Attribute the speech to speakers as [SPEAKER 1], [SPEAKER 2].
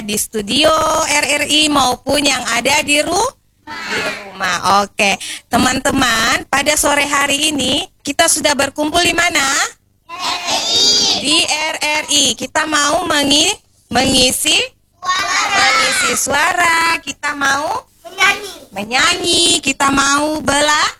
[SPEAKER 1] di studio RRI maupun yang ada di rumah. Oke, teman-teman, pada sore hari ini kita sudah berkumpul di mana? Di RRI. Kita mau mengisi suara, kita mau menyanyi, kita mau